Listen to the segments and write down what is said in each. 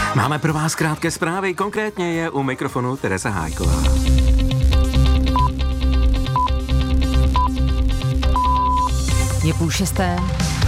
Máme pro vás krátké zprávy, konkrétně je u mikrofonu Tereza Hájková. Je 5:30.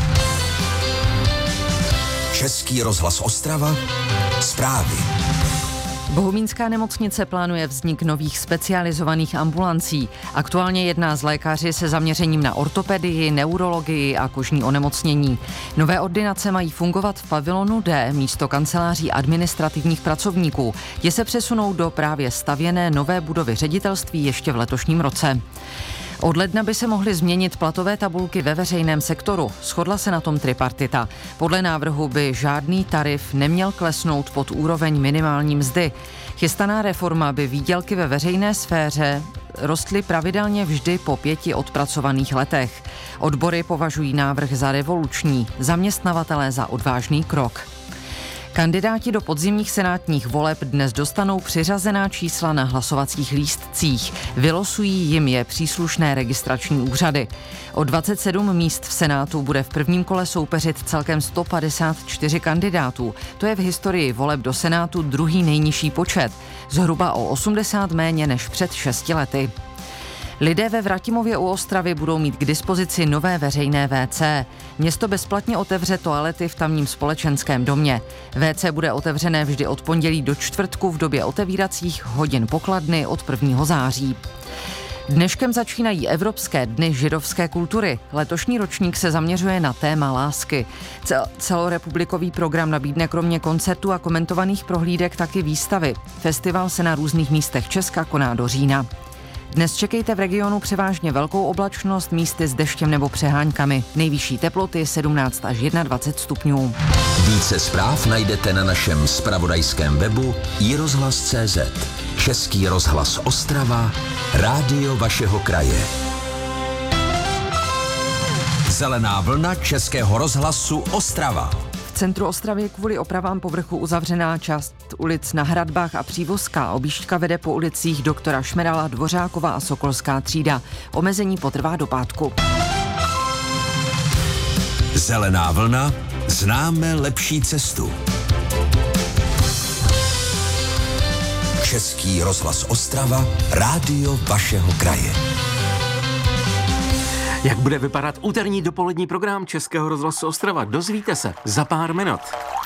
Český rozhlas Ostrava, zprávy. Bohumínská nemocnice plánuje vznik nových specializovaných ambulancí. Aktuálně jedná s lékaři se zaměřením na ortopedii, neurologii a kožní onemocnění. Nové ordinace mají fungovat v pavilonu D místo kanceláří administrativních pracovníků. Je se přesunou do právě stavěné nové budovy ředitelství ještě v letošním roce. Od ledna by se mohly změnit platové tabulky ve veřejném sektoru. Shodla se na tom tripartita. Podle návrhu by žádný tarif neměl klesnout pod úroveň minimální mzdy. Chystaná reforma by výdělky ve veřejné sféře rostly pravidelně vždy po 5 odpracovaných letech. Odbory považují návrh za revoluční, zaměstnavatelé za odvážný krok. Kandidáti do podzimních senátních voleb dnes dostanou přiřazená čísla na hlasovacích lístcích. Vylosují jim je příslušné registrační úřady. O 27 míst v Senátu bude v prvním kole soupeřit celkem 154 kandidátů. To je v historii voleb do Senátu druhý nejnižší počet. Zhruba o 80 méně než před 6 lety. Lidé ve Vratimově u Ostravy budou mít k dispozici nové veřejné WC. Město bezplatně otevře toalety v tamním společenském domě. WC bude otevřené vždy od pondělí do čtvrtku v době otevíracích hodin pokladny od 1. září. Dneškem začínají Evropské dny židovské kultury. Letošní ročník se zaměřuje na téma lásky. Celorepublikový program nabídne kromě koncertů a komentovaných prohlídek taky výstavy. Festival se na různých místech Česka koná do října. Dnes čekejte v regionu převážně velkou oblačnost, místy s deštěm nebo přeháňkami. Nejvyšší teploty 17 až 21 stupňů. Více zpráv najdete na našem zpravodajském webu iRozhlas.cz. Český rozhlas Ostrava, rádio vašeho kraje. Zelená vlna Českého rozhlasu Ostrava. V centru Ostravy je kvůli opravám povrchu uzavřená část ulic na Hradbách a Přívozská. Objížďka vede po ulicích Doktora Šmerala, Dvořákova a Sokolská třída. Omezení potrvá do pátku. Zelená vlna, známe lepší cestu. Český rozhlas Ostrava, rádio vašeho kraje. Jak bude vypadat úterní dopolední program Českého rozhlasu Ostrava? Dozvíte se za pár minut.